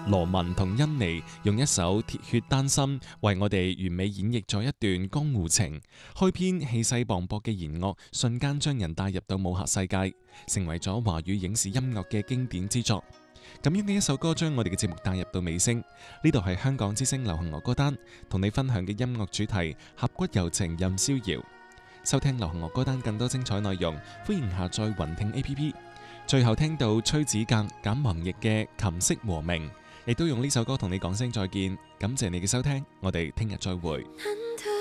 羅文同甄妮用一首《鐵血丹心》為我哋完美演繹咗一段江湖情，開篇氣勢磅礴嘅弦樂瞬間將人帶入到武俠世界，成為咗華語影視音樂嘅經典之作。咁樣嘅一首歌將我哋嘅節目帶入到尾聲，呢度係香港之聲流行樂歌單，同你分享嘅音樂主題俠骨柔情任逍遙。收聽流行樂歌單更多精彩內容，歡迎下載雲聽 APP。最後聽到崔子格簡弘譯嘅琴瑟和鳴，亦都用呢首歌同你講聲再見，感謝你嘅收聽，我哋聽日再會。